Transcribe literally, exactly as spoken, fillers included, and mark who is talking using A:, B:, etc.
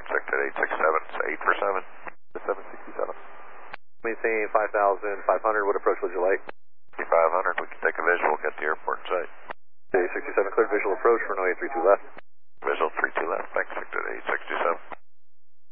A: Victor eight six seven, it's eight for seven.
B: seven sixty-seven.
C: Maintain five thousand five hundred, what approach would you like?
A: five hundred, we can take a visual, get the airport in sight.
C: eight sixty-seven, cleared visual approach for runway three two left.
A: Visual three two left, thanks Victor eight sixty-seven.